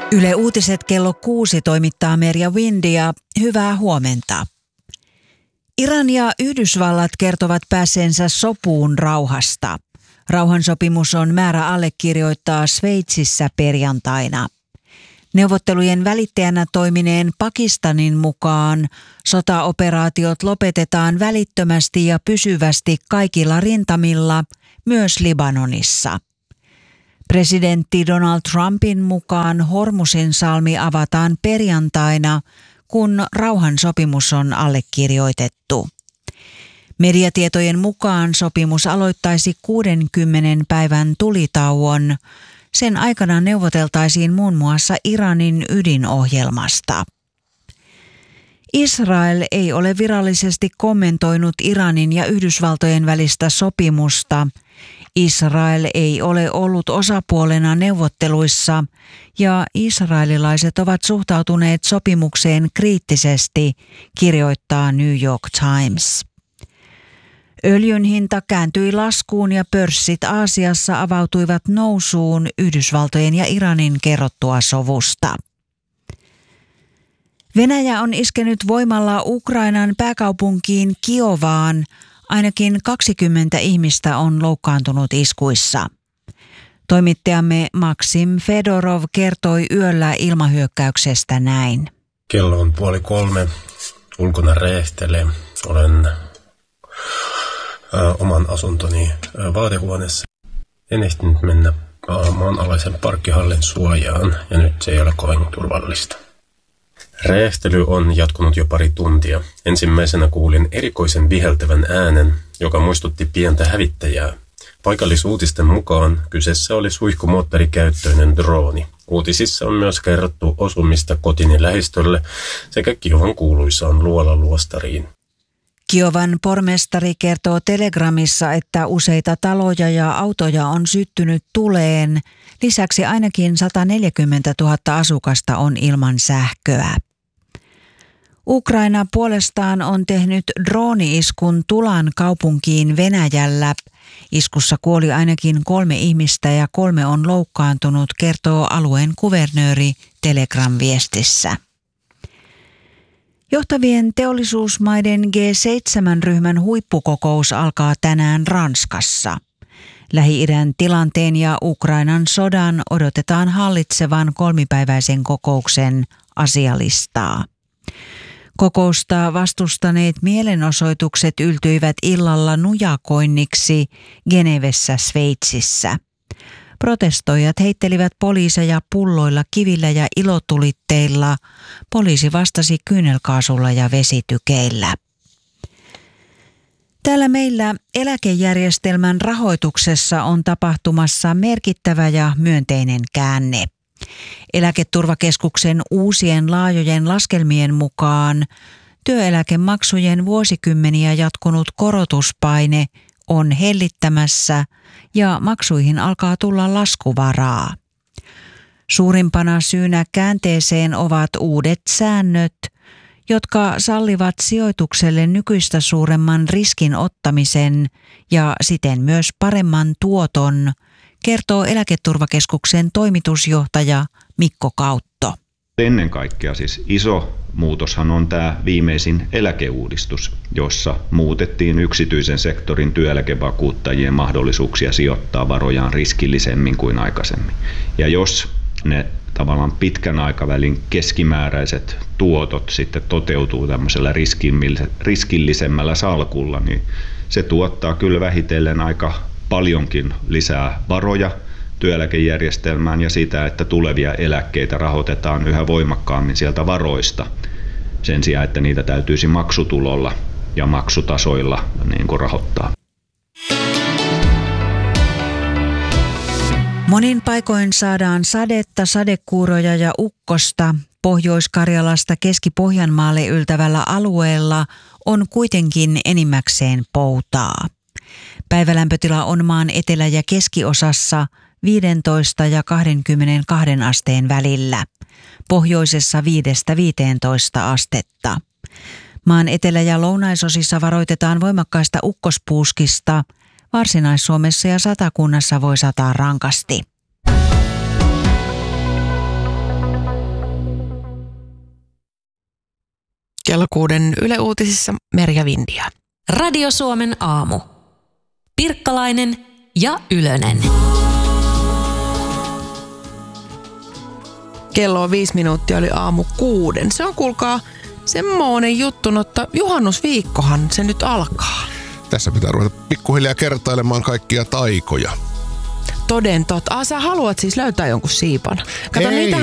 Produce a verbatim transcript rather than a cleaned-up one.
Yle Uutiset kello kuusi toimittaa Merja Windia. Hyvää huomenta. Iran ja Yhdysvallat kertovat päässeensä sopuun rauhasta. Rauhansopimus on määrä allekirjoittaa Sveitsissä perjantaina. Neuvottelujen välittäjänä toimineen Pakistanin mukaan sotaoperaatiot lopetetaan välittömästi ja pysyvästi kaikilla rintamilla, myös Libanonissa. Presidentti Donald Trumpin mukaan Hormusin salmi avataan perjantaina, kun rauhansopimus on allekirjoitettu. Mediatietojen mukaan sopimus aloittaisi kuudenkymmenen päivän tulitauon. Sen aikana neuvoteltaisiin muun muassa Iranin ydinohjelmasta. Israel ei ole virallisesti kommentoinut Iranin ja Yhdysvaltojen välistä sopimusta. Israel ei ole ollut osapuolena neuvotteluissa ja israelilaiset ovat suhtautuneet sopimukseen kriittisesti, kirjoittaa New York Times. Öljyn hinta kääntyi laskuun ja pörssit Aasiassa avautuivat nousuun Yhdysvaltojen ja Iranin kerrottua sovusta. Venäjä on iskenyt voimalla Ukrainan pääkaupunkiin Kiovaan. Ainakin kaksikymmentä ihmistä on loukkaantunut iskuissa. Toimittajamme Maksim Fedorov kertoi yöllä ilmahyökkäyksestä näin. Kello on puoli kolme. Ulkona räjähtelee. Olen ä, oman asuntoni ä, vaatehuoneessa. En ehtinyt mennä ä, maanalaisen parkkihallin suojaan ja nyt se ei ole kovin turvallista. Räjähtely on jatkunut jo pari tuntia. Ensimmäisenä kuulin erikoisen viheltävän äänen, joka muistutti pientä hävittäjää. Paikallisuutisten mukaan kyseessä oli suihkumoottorikäyttöinen drooni. Uutisissa on myös kerrottu osumista kotini lähistölle sekä Kiovan kuuluisaan luolaluostariin. Kiovan pormestari kertoo Telegramissa, että useita taloja ja autoja on syttynyt tuleen. Lisäksi ainakin sata neljäkymmentätuhatta asukasta on ilman sähköä. Ukraina puolestaan on tehnyt drooni-iskun Tulan kaupunkiin Venäjällä. Iskussa kuoli ainakin kolme ihmistä ja kolme on loukkaantunut, kertoo alueen kuvernööri Telegram-viestissä. Johtavien teollisuusmaiden G seitsemän-ryhmän huippukokous alkaa tänään Ranskassa. Lähi-idän tilanteen ja Ukrainan sodan odotetaan hallitsevan kolmipäiväisen kokouksen asialistaa. Kokousta vastustaneet mielenosoitukset yltyivät illalla nujakoinniksi Genevessä, Sveitsissä. Protestoijat heittelivät poliiseja pulloilla, kivillä ja ilotulitteilla. Poliisi vastasi kyynelkaasulla ja vesitykeillä. Täällä meillä eläkejärjestelmän rahoituksessa on tapahtumassa merkittävä ja myönteinen käänne. Eläketurvakeskuksen uusien laajojen laskelmien mukaan työeläkemaksujen vuosikymmeniä jatkunut korotuspaine on hellittämässä ja maksuihin alkaa tulla laskuvaraa. Suurimpana syynä käänteeseen ovat uudet säännöt, jotka sallivat sijoitukselle nykyistä suuremman riskin ottamisen ja siten myös paremman tuoton, kertoo Eläketurvakeskuksen toimitusjohtaja Mikko Kautto. Ennen kaikkea siis iso muutoshan on tämä viimeisin eläkeuudistus, jossa muutettiin yksityisen sektorin työeläkevakuuttajien mahdollisuuksia sijoittaa varojaan riskillisemmin kuin aikaisemmin. Ja jos ne tavallaan pitkän aikavälin keskimääräiset tuotot sitten toteutuu tämmöisellä riskillisemmällä salkulla, niin se tuottaa kyllä vähitellen aika paljonkin lisää varoja työeläkejärjestelmään ja sitä, että tulevia eläkkeitä rahoitetaan yhä voimakkaammin sieltä varoista sen sijaan, että niitä täytyisi maksutulolla ja maksutasoilla niin kuin rahoittaa. Monin paikoin saadaan sadetta, sadekuuroja ja ukkosta. Pohjois-Karjalasta Keski-Pohjanmaalle yltävällä alueella on kuitenkin enimmäkseen poutaa. Päivälämpötila on maan etelä- ja keskiosassa viisitoista ja kaksikymmentäkaksi asteen välillä. Pohjoisessa viidestä viiteentoista astetta. Maan etelä- ja lounaisosissa varoitetaan voimakkaista ukkospuuskista. Varsinais-Suomessa ja Satakunnassa voi sataa rankasti. Kello kuuden Yle Uutisissa Merja Vindia. Radio Suomen aamu. Pirkkalainen ja Ylönen. Kello on viisi minuuttia, oli aamu kuuden. Se on, kuulkaa, semmoinen juttu, että juhannusviikkohan se nyt alkaa. Tässä pitää ruveta pikkuhiljaa kertailemaan kaikkia taikoja. Toden totta. Ah, sä haluat siis löytää jonkun siipan. Kato, Ei. niitä